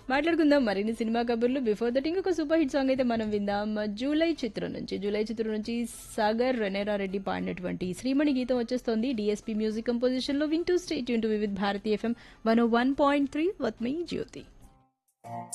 మాట్లాడుకుందాం మరిన్ని సినిమా కబుర్లు. బిఫోర్ దట్ ఇంకొక సూపర్ హిట్ సాంగ్ అయితే మనం విందాం. జూలై చిత్రం నుంచి సాగర్ రెడ్డి పాడినటువంటి శ్రీమణి గీతం వచ్చేస్తోంది. డిఎస్పీ మ్యూజిక్ కంపోజిషన్ లో వింటూ state Yoon to Vividh Bharati FM 101.3 with me Jyothi.